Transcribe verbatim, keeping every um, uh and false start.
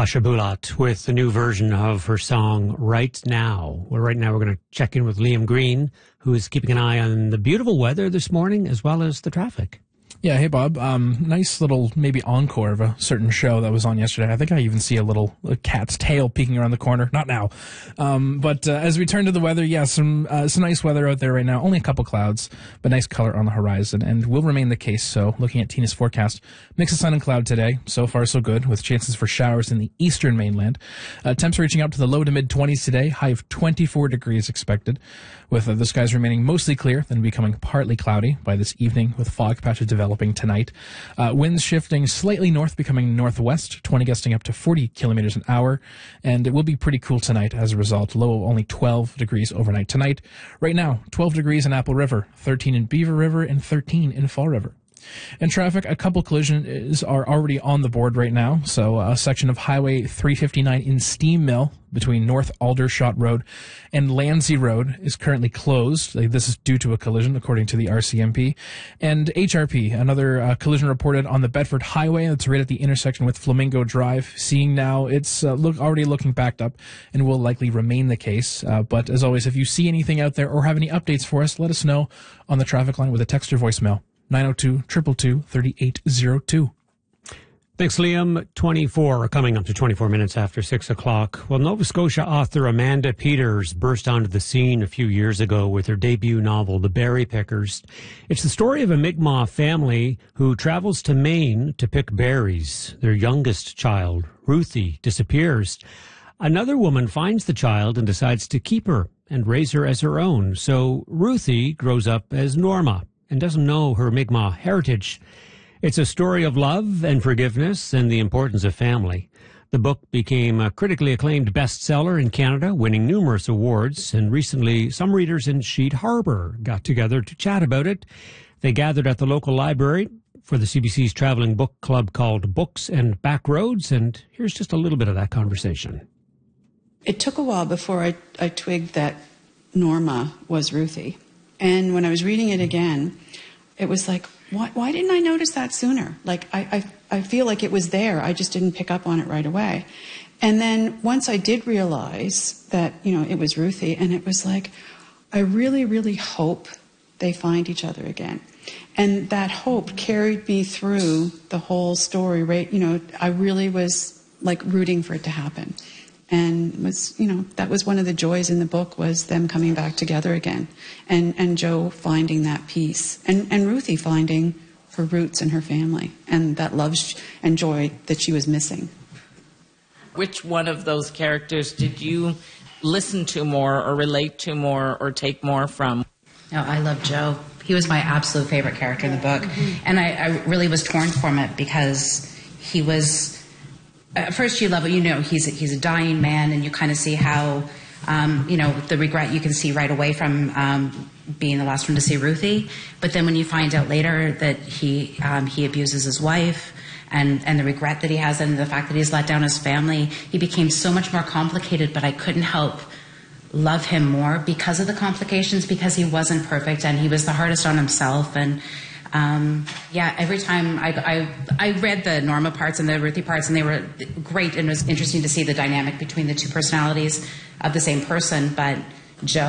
Basha Bulat with the new version of her song Right Now. Well, right now we're going to check in with Liam Green, who is keeping an eye on the beautiful weather this morning as well as the traffic. Yeah, hey Bob. Um, nice little maybe encore of a certain show that was on yesterday. I think I even see a little a cat's tail peeking around the corner. Not now. Um, but uh, as we turn to the weather, yeah, some uh, some nice weather out there right now. Only a couple clouds, but nice color on the horizon, and will remain the case. So looking at Tina's forecast, mix of sun and cloud today. So far so good, with chances for showers in the eastern mainland. Uh, temps reaching out to the low to mid twenties today. High of twenty-four degrees expected, with uh, the skies remaining mostly clear, then becoming partly cloudy by this evening, with fog patches developing tonight. Uh, winds shifting slightly north, becoming northwest, twenty gusting up to forty kilometers an hour, and it will be pretty cool tonight as a result. Low only twelve degrees overnight tonight. Right now, twelve degrees in Apple River, thirteen in Beaver River, and thirteen in Fall River. In traffic, a couple collisions are already on the board right now. So a section of Highway three fifty-nine in Steam Mill between North Aldershot Road and Landsea Road is currently closed. This is due to a collision, according to the R C M P. And H R P, another uh, collision reported on the Bedford Highway. That's right at the intersection with Flamingo Drive. Seeing now, it's uh, look already looking backed up and will likely remain the case. Uh, but as always, if you see anything out there or have any updates for us, let us know on the traffic line with a text or voicemail. nine oh two, two two two, three eight oh two. Thanks, Liam. twenty-four, coming up to twenty-four minutes after six o'clock. Well, Nova Scotia author Amanda Peters burst onto the scene a few years ago with her debut novel, The Berry Pickers. It's the story of a Mi'kmaq family who travels to Maine to pick berries. Their youngest child, Ruthie, disappears. Another woman finds the child and decides to keep her and raise her as her own. So Ruthie grows up as Norma and doesn't know her Mi'kmaq heritage. It's a story of love and forgiveness and the importance of family. The book became a critically acclaimed bestseller in Canada, winning numerous awards, and recently some readers in Sheet Harbour got together to chat about it. They gathered at the local library for the C B C's traveling book club called Books and Backroads, and here's just a little bit of that conversation. It took a while before I, I twigged that Norma was Ruthie. And when I was reading it again, it was like, why, why didn't I notice that sooner? Like, I, I, I feel like it was there. I just didn't pick up on it right away. And then once I did realize that, you know, it was Ruthie, and it was like, I really, really hope they find each other again. And that hope carried me through the whole story, right? You know, I really was like rooting for it to happen. And was, you know, that was one of the joys in the book, was them coming back together again, and and Joe finding that peace, and and Ruthie finding her roots and her family, and that love and joy that she was missing. Which one of those characters did you listen to more, or relate to more, or take more from? No, I love Joe. He was my absolute favorite character in the book, mm-hmm. and I, I really was torn from it because he was. At first you love it, you know, he's a, he's a dying man, and you kind of see how, um, you know, the regret you can see right away from um, being the last one to see Ruthie. But then when you find out later that he um, he abuses his wife, and, and the regret that he has, and the fact that he's let down his family, he became so much more complicated, but I couldn't help love him more because of the complications, because he wasn't perfect, and he was the hardest on himself. And Um, yeah, every time I, I, I read the Norma parts and the Ruthie parts, and they were great, and it was interesting to see the dynamic between the two personalities of the same person. But Joe